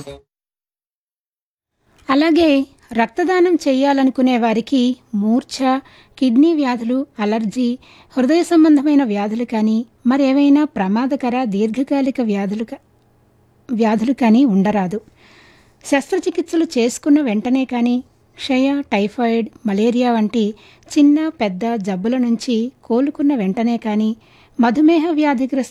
అలాగే రక్తదానం చేయాలనుకునే వారికి మూర్ఛ, కిడ్నీ వ్యాధులు, అలర్జీ, హృదయ సంబంధమైన వ్యాధులు కానీ, మరేవైనా ప్రమాదకర దీర్ఘకాలిక వ్యాధులు కానీ ఉండరాదు. శస్త్రచికిత్సలు చేసుకున్న వెంటనే కానీ క్షయ, టైఫాయిడ్, మలేరియా వంటి చిన్న పెద్ద జబ్బుల నుంచి కోలుకున్న వెంటనే కానీ, మధుమేహ వ్యాధిగ్రస్తులు